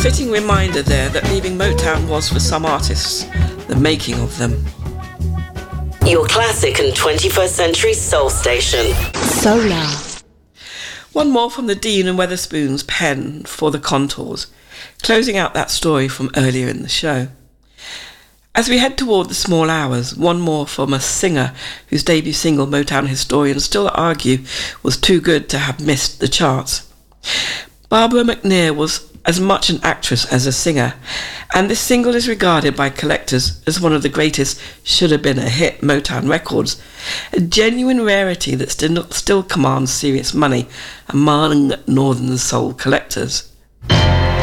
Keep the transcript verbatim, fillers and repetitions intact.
fitting reminder there that leaving Motown was for some artists the making of them. Your classic and twenty-first century soul station. Solar. One more from the Dean and Weatherspoon's pen for The Contours, closing out that story from earlier in the show. As we head toward the small hours, one more from a singer whose debut single Motown historians still argue was too good to have missed the charts. Barbara McNair was as much an actress as a singer, and this single is regarded by collectors as one of the greatest should-have-been-a-hit Motown records, a genuine rarity that still, still commands serious money among Northern soul collectors.